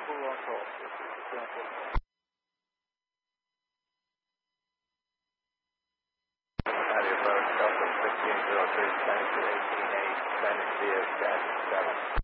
Who on call? Audio approach, Delta 1503, Spanish 188, Spanish via dash 7.